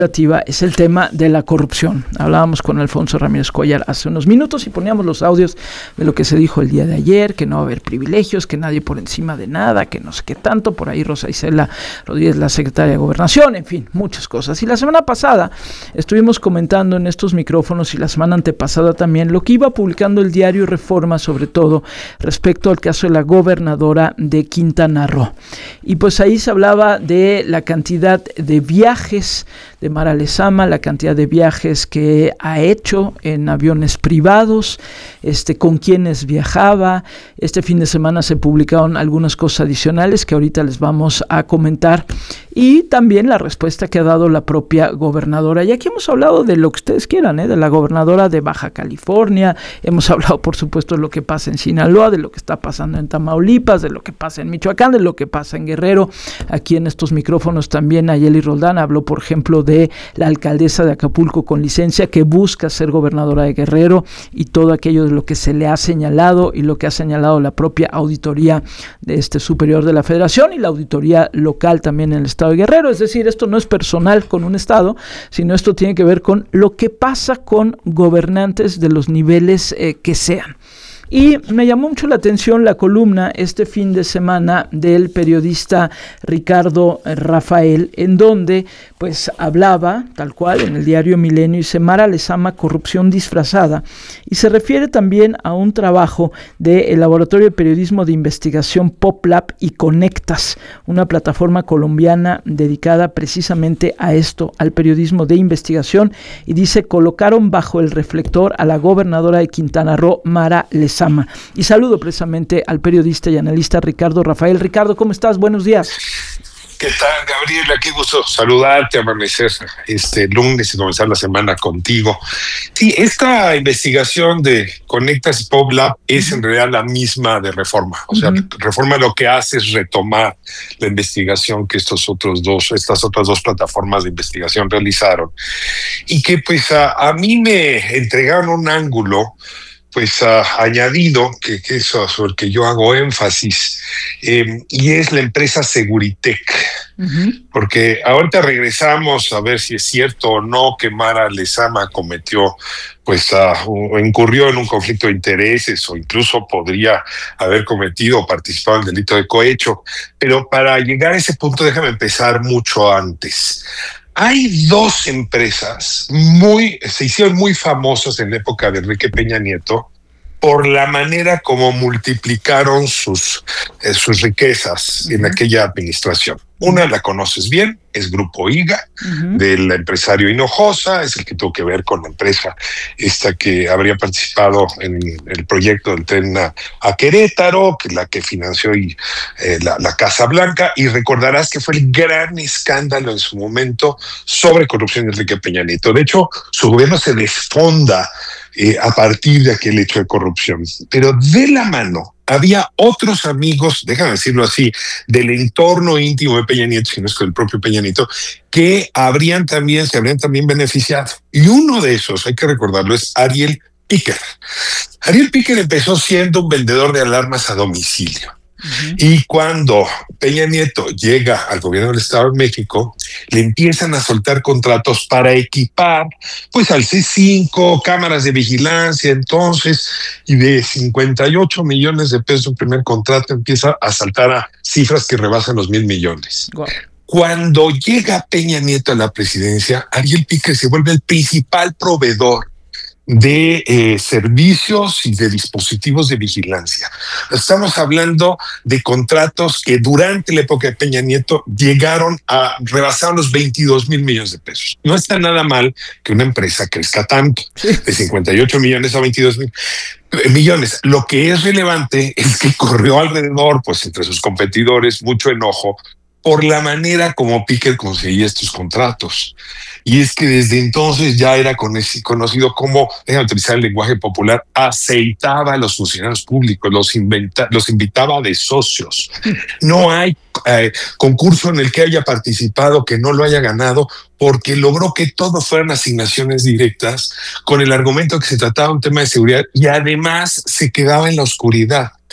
es el tema de la corrupción. Hablábamos con Alfonso Ramírez Cuéllar hace unos minutos y poníamos los audios de lo que se dijo el día de ayer, que no va a haber privilegios, que nadie por encima de nada, que no sé qué tanto, por ahí Rosa Isela Rodríguez, la secretaria de Gobernación, en fin, muchas cosas. Y la semana pasada estuvimos comentando en estos micrófonos y la semana antepasada también lo que iba publicando el diario Reforma, sobre todo respecto al caso de la gobernadora de Quintana Roo. Y pues ahí se hablaba de la cantidad de viajes de Mara Lezama, la cantidad de viajes que ha hecho en aviones privados, con quienes viajaba. Este fin de semana se publicaron algunas cosas adicionales que ahorita les vamos a comentar, y también la respuesta que ha dado la propia gobernadora. Y aquí hemos hablado de lo que ustedes quieran, de la gobernadora de Baja California, hemos hablado por supuesto de lo que pasa en Sinaloa, de lo que está pasando en Tamaulipas, de lo que pasa en Michoacán, de lo que pasa en Guerrero. Aquí en estos micrófonos también Ayeli Roldán habló, por ejemplo, de la alcaldesa de Acapulco con licencia que busca ser gobernadora de Guerrero, y todo aquello de lo que se le ha señalado y lo que ha señalado la propia auditoría de superior de la Federación y la auditoría local también en el estado de Guerrero. Es decir, esto no es personal con un estado, sino esto tiene que ver con lo que pasa con gobernantes de los niveles que sean. Y me llamó mucho la atención la columna este fin de semana del periodista Ricardo Rafael, en donde pues hablaba, tal cual, en el diario Milenio, y Mara Lezama, corrupción disfrazada, y se refiere también a un trabajo del Laboratorio de Periodismo de Investigación PopLab y Conectas, una plataforma colombiana dedicada precisamente a esto, al periodismo de investigación, y dice: colocaron bajo el reflector a la gobernadora de Quintana Roo, Mara Lezama. Y saludo precisamente al periodista y analista Ricardo Rafael. Ricardo, ¿cómo estás? Buenos días. ¿Qué tal, Gabriela? Qué gusto saludarte, amanecer este lunes y comenzar la semana contigo. Sí, esta investigación de Conectas y PopLab es en realidad la misma de Reforma. O sea, Reforma lo que hace es retomar la investigación que estas otras dos plataformas de investigación realizaron, y que pues a mí me entregaron un ángulo añadido, que es sobre el que yo hago énfasis, y es la empresa Seguritech. Porque ahorita regresamos a ver si es cierto o no que Mara Lezama cometió, o incurrió en un conflicto de intereses, o incluso podría haber cometido o participado en el delito de cohecho. Pero para llegar a ese punto, déjame empezar mucho antes. Hay dos empresas se hicieron muy famosas en la época de Enrique Peña Nieto por la manera como multiplicaron sus riquezas en aquella administración. Una la conoces bien, es Grupo IGA, del empresario Hinojosa, es el que tuvo que ver con la empresa que habría participado en el proyecto del tren a Querétaro, que la que financió la Casa Blanca, y recordarás que fue el gran escándalo en su momento sobre corrupción de Enrique Peña Nieto. De hecho, su gobierno se desfonda a partir de aquel hecho de corrupción. Pero de la mano había otros amigos, déjame decirlo así, del entorno íntimo de Peña Nieto, si no es que el propio Peña Nieto, que se habrían también beneficiado. Y uno de esos, hay que recordarlo, es Ariel Piquer. Ariel Piquer empezó siendo un vendedor de alarmas a domicilio. Y cuando Peña Nieto llega al gobierno del Estado de México, le empiezan a soltar contratos para equipar al C5, cámaras de vigilancia, entonces, y de 58 millones de pesos un primer contrato empieza a saltar a cifras que rebasan los 1,000 millones. Wow. Cuando llega Peña Nieto a la presidencia, Ariel Piquer se vuelve el principal proveedor de servicios y de dispositivos de vigilancia. Estamos hablando de contratos que durante la época de Peña Nieto llegaron a rebasar los 22,000 millones de pesos. No está nada mal que una empresa crezca tanto, de 58 millones a 22,000 millones. Lo que es relevante es que corrió alrededor, entre sus competidores, mucho enojo por la manera como Piquer conseguía estos contratos. Y es que desde entonces ya era conocido como, déjame utilizar el lenguaje popular, aceitaba a los funcionarios públicos, los invitaba de socios. No hay concurso en el que haya participado que no lo haya ganado, porque logró que todo fueran asignaciones directas con el argumento que se trataba de un tema de seguridad, y además se quedaba en la oscuridad.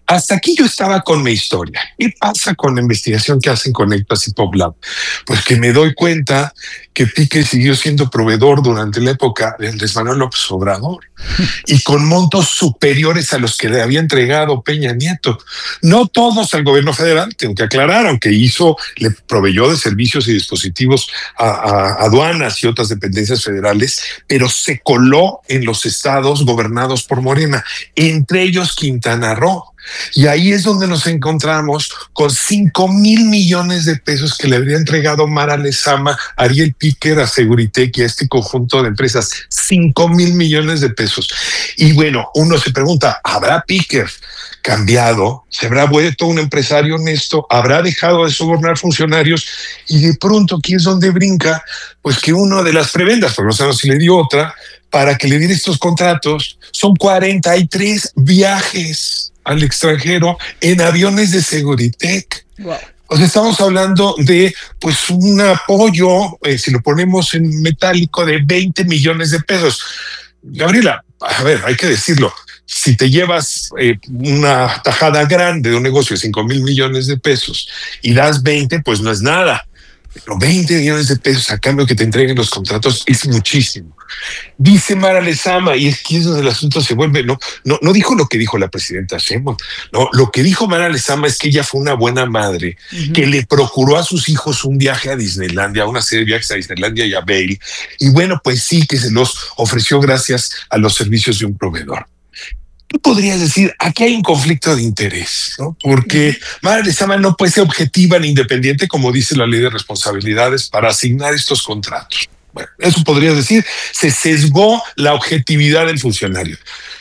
Hasta aquí yo estaba con mi historia. ¿Qué pasa con la investigación que hacen Conectas y PopLab? Pues que me doy cuenta que Pique siguió siendo proveedor durante la época de Andrés Manuel López Obrador y con montos superiores a los que le había entregado Peña Nieto. No todos al gobierno federal, tengo que aclarar, aunque le proveyó de servicios y dispositivos a aduanas y otras dependencias federales, pero se coló en los estados gobernados por Morena, entre ellos Quintana Roo. Y ahí es donde nos encontramos con 5,000 millones de pesos que le habría entregado Mara Lezama, Ariel Piquer, a Seguritech y a este conjunto de empresas. 5,000 millones de pesos. Y bueno, uno se pregunta, ¿habrá Piquer cambiado? ¿Se habrá vuelto un empresario honesto? ¿Habrá dejado de sobornar funcionarios? Y de pronto, ¿aquí es donde brinca? Pues que una de las prebendas, porque no sabemos si le dio otra, para que le diera estos contratos, son 43 viajes al extranjero en aviones de Seguritech. Wow. O sea, estamos hablando de pues un apoyo, si lo ponemos en metálico, de 20 millones de pesos. Gabriela, a ver, hay que decirlo, si te llevas una tajada grande de un negocio de 5,000 millones de pesos y das 20, pues no es nada. Pero 20 millones de pesos a cambio que te entreguen los contratos es muchísimo. Dice Mara Lezama, y es que es donde el asunto se vuelve, no dijo lo que dijo la presidenta Sheinbaum, no, lo que dijo Mara Lezama es que ella fue una buena madre, que le procuró a sus hijos un viaje a Disneylandia, una serie de viajes a Disneylandia y a Vail, y bueno, pues sí, que se los ofreció gracias a los servicios de un proveedor. Tú podrías decir, aquí hay un conflicto de interés, ¿no? Porque Mara Lezama no puede ser objetiva ni independiente, como dice la ley de responsabilidades, para asignar estos contratos. Bueno, eso podrías decir, se sesgó la objetividad del funcionario.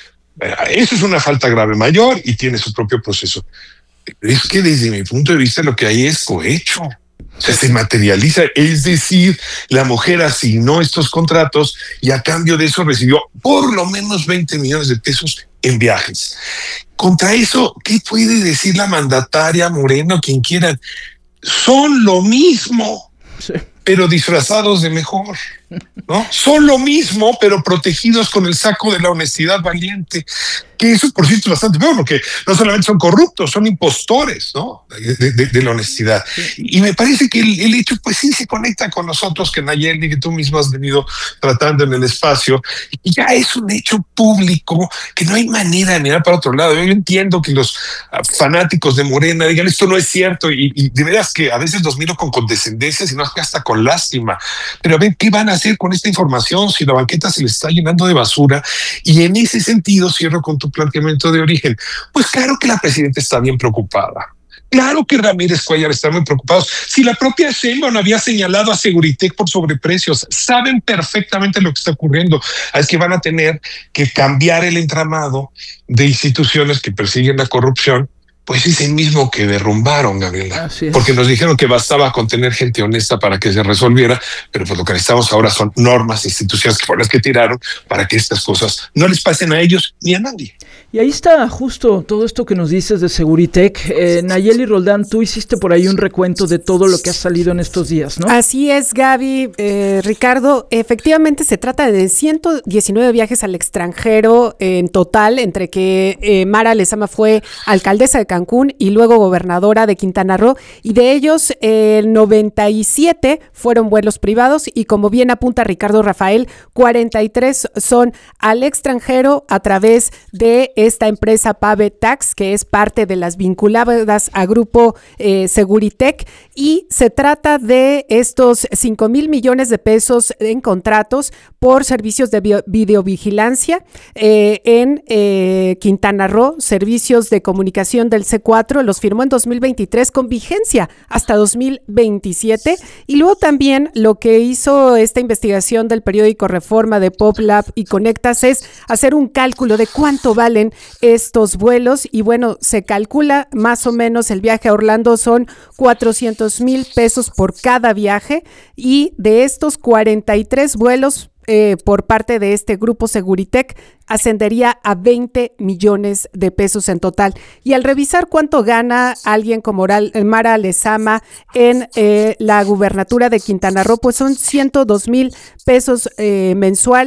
Eso es una falta grave mayor y tiene su propio proceso. Pero es que desde mi punto de vista lo que hay es cohecho. O sea, se materializa, es decir, la mujer asignó estos contratos y a cambio de eso recibió por lo menos 20 millones de pesos en viajes. Contra eso, ¿qué puede decir la mandataria Moreno, quien quieran? Son lo mismo, sí, pero disfrazados de mejor, ¿no? Son lo mismo, pero protegidos con el saco de la honestidad valiente. Que eso, por cierto, es bastante peor, porque no solamente son corruptos, son impostores, ¿no? De la honestidad. Y me parece que el hecho, pues sí, se conecta con nosotros, que Nayeli, que tú mismo has venido tratando en el espacio, y ya es un hecho público que no hay manera de mirar para otro lado. Yo entiendo que los fanáticos de Morena digan esto no es cierto, y de veras que a veces los miro con condescendencia, sino hasta con lástima. Pero a ver, ¿qué van a hacer con esta información si la banqueta se les está llenando de basura? Y en ese sentido, cierro con tu planteamiento de origen. Pues claro que la presidenta está bien preocupada. Claro que Ramírez Cuellar está muy preocupado. Si la propia Sheinbaum había señalado a Seguritech por sobreprecios, saben perfectamente lo que está ocurriendo. Es que van a tener que cambiar el entramado de instituciones que persiguen la corrupción. Pues es el mismo que derrumbaron, Gabriela, porque nos dijeron que bastaba con tener gente honesta para que se resolviera, pero pues lo que necesitamos ahora son normas, instituciones por las que tiraron para que estas cosas no les pasen a ellos ni a nadie. Y ahí está justo todo esto que nos dices de Seguritech. Nayeli Roldán, tú hiciste por ahí un recuento de todo lo que ha salido en estos días, ¿no? Así es, Gaby, Ricardo, efectivamente se trata de 119 viajes al extranjero en total, entre que Mara Lezama fue alcaldesa de Cancún y luego gobernadora de Quintana Roo, y de ellos 97 fueron vuelos privados y, como bien apunta Ricardo Rafael, 43 son al extranjero a través de esta empresa Pavetax, que es parte de las vinculadas a Grupo Seguritech, y se trata de estos 5,000 millones de pesos en contratos por servicios de videovigilancia en Quintana Roo, servicios de comunicación del C4, los firmó en 2023 con vigencia hasta 2027, y luego también lo que hizo esta investigación del periódico Reforma, de PopLab y Conectas, es hacer un cálculo de cuánto valen estos vuelos, y bueno, se calcula más o menos el viaje a Orlando son 400,000 pesos por cada viaje, y de estos 43 vuelos por parte de este grupo Seguritech ascendería a 20 millones de pesos en total. Y al revisar cuánto gana alguien como Mara Lezama en la gubernatura de Quintana Roo, pues son 102,000 pesos mensuales,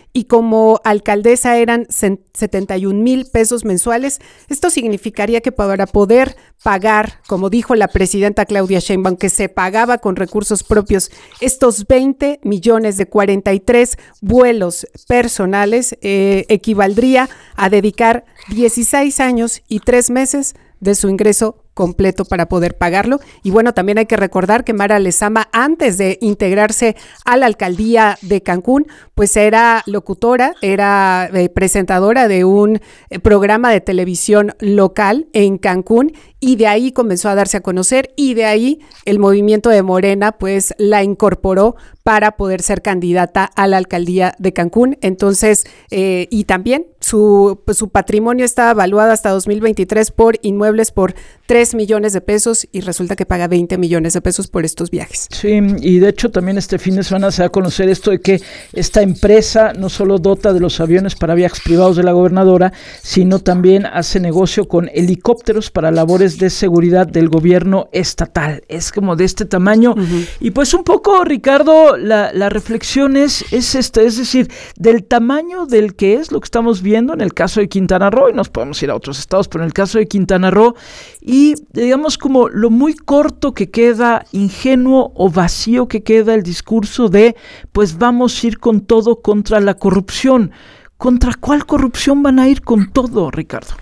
y como alcaldesa eran 71,000 pesos mensuales. Esto significaría que para poder pagar, como dijo la presidenta Claudia Sheinbaum, que se pagaba con recursos propios, estos 20 millones de 43 vuelos personales, equivaldría a dedicar 16 años y 3 meses de su ingreso completo para poder pagarlo. Y bueno, también hay que recordar que Mara Lezama, antes de integrarse a la alcaldía de Cancún, pues era locutora, era presentadora de un programa de televisión local en Cancún, y de ahí comenzó a darse a conocer, y de ahí el movimiento de Morena pues la incorporó para poder ser candidata a la alcaldía de Cancún. Entonces, y también su patrimonio está evaluado hasta 2023 por inmuebles por 3 millones de pesos, y resulta que paga 20 millones de pesos por estos viajes. Sí, y de hecho también este fin de semana se da a conocer esto de que esta empresa no solo dota de los aviones para viajes privados de la gobernadora, sino también hace negocio con helicópteros para labores de seguridad del gobierno estatal. Es como de este tamaño. Uh-huh. Y pues un poco, Ricardo, la reflexión es esta, es decir, del tamaño del que es lo que estamos viendo en el caso de Quintana Roo, y nos podemos ir a otros estados, pero en el caso de Quintana Roo, y digamos como lo muy corto que queda, ingenuo o vacío que queda el discurso de pues vamos a ir con todo contra la corrupción. ¿Contra cuál corrupción van a ir con todo, Ricardo?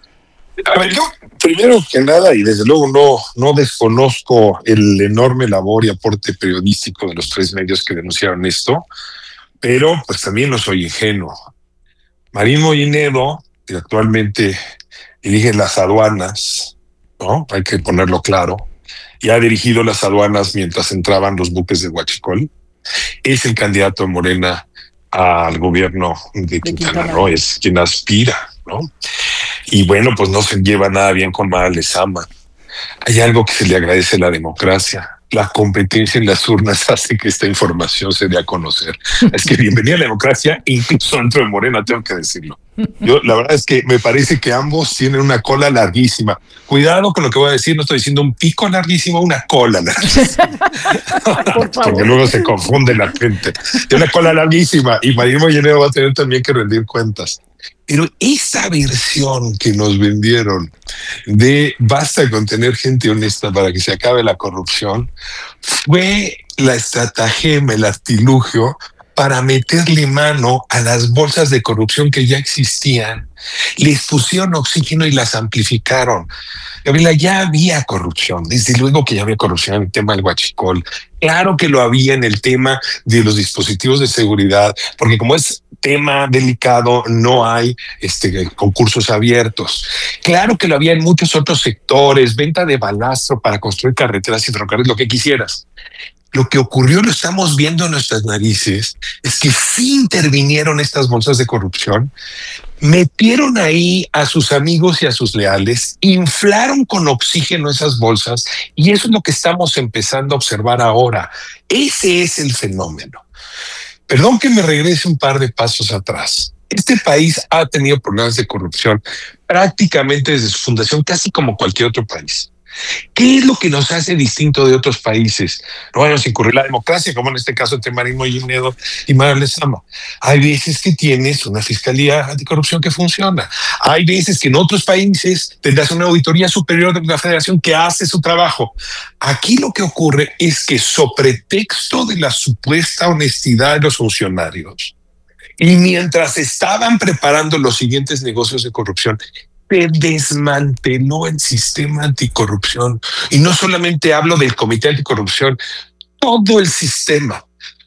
A ver, yo primero que nada, y desde luego no desconozco el enorme labor y aporte periodístico de los 3 medios que denunciaron esto, pero pues también no soy ingenuo. Marín Mollinedo, que actualmente dirige las aduanas, ¿no? Hay que ponerlo claro, y ha dirigido las aduanas mientras entraban los buques de Huachicol, es el candidato de Morena al gobierno de Quintana Roo, es quien aspira, ¿no? Y bueno, pues no se lleva nada bien con Mara Lezama. Hay algo que se le agradece a la democracia. La competencia en las urnas hace que esta información se dé a conocer. Es que bienvenida a la democracia, incluso dentro de Morena, tengo que decirlo. Yo, la verdad es que me parece que ambos tienen una cola larguísima. Cuidado con lo que voy a decir, no estoy diciendo un pico larguísimo, una cola larguísima. Porque luego se confunde la gente. Tiene una cola larguísima, y Marín Mollinedo va a tener también que rendir cuentas. Pero esa versión que nos vendieron de basta con tener gente honesta para que se acabe la corrupción fue la estratagema, el artilugio para meterle mano a las bolsas de corrupción que ya existían. Les pusieron oxígeno y las amplificaron. Gabriela, ya había corrupción, desde luego que ya había corrupción en el tema del Huachicol. Claro que lo había en el tema de los dispositivos de seguridad, porque como es tema delicado, no hay concursos abiertos. Claro que lo había en muchos otros sectores, venta de balastro para construir carreteras y ferrocarriles, lo que quisieras. Lo que ocurrió, lo estamos viendo en nuestras narices, es que sí intervinieron estas bolsas de corrupción, metieron ahí a sus amigos y a sus leales, inflaron con oxígeno esas bolsas, y eso es lo que estamos empezando a observar ahora. Ese es el fenómeno. Perdón que me regrese un par de pasos atrás. Este país ha tenido problemas de corrupción prácticamente desde su fundación, casi como cualquier otro país. ¿Qué es lo que nos hace distinto de otros países? No vamos a incurrir la democracia, como en este caso de Marín Mollinedo y Mara Lezama. Hay veces que tienes una fiscalía anticorrupción que funciona. Hay veces que en otros países tendrás una auditoría superior de la federación que hace su trabajo. Aquí lo que ocurre es que, sobre texto de la supuesta honestidad de los funcionarios, y mientras estaban preparando los siguientes negocios de corrupción, se desmanteló el sistema anticorrupción. Y no solamente hablo del Comité Anticorrupción, todo el sistema.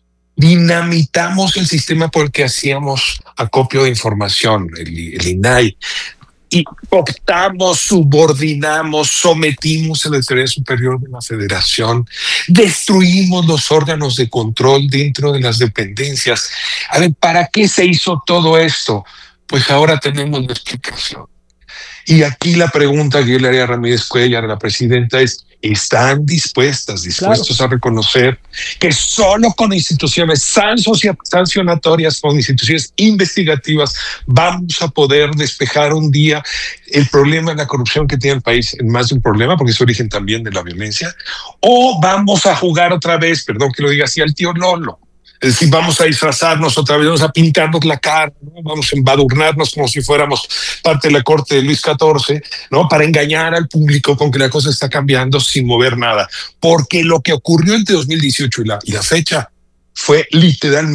Dinamitamos el sistema porque hacíamos acopio de información, el INAI, y optamos, subordinamos, sometimos a la Auditoría Superior de la Federación, destruimos los órganos de control dentro de las dependencias. A ver, ¿para qué se hizo todo esto? Pues ahora tenemos la explicación. Y aquí la pregunta que yo le haría a Ramírez Cuellar, a la presidenta, es: ¿están dispuestos a reconocer que solo con instituciones sancionatorias, con instituciones investigativas, vamos a poder despejar un día el problema de la corrupción que tiene el país, en más de un problema, porque es origen también de la violencia? ¿O vamos a jugar otra vez, perdón que lo diga así, al tío Lolo? Es decir, vamos a disfrazarnos otra vez, vamos a pintarnos la cara, ¿no? Vamos a embadurnarnos como si fuéramos parte de la corte de Luis XIV, ¿no? Para engañar al público con que la cosa está cambiando sin mover nada. Porque lo que ocurrió entre 2018 y la fecha fue literalmente